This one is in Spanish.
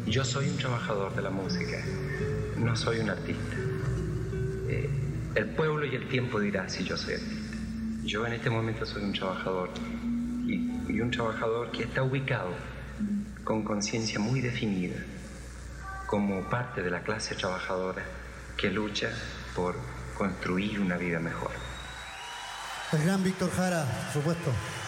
Yo soy un trabajador de la música, no soy un artista. El pueblo y el tiempo dirá si yo soy artista. Yo en este momento soy un trabajador y un trabajador que está ubicado con conciencia muy definida como parte de la clase trabajadora que lucha por construir una vida mejor. El gran Víctor Jara, por supuesto.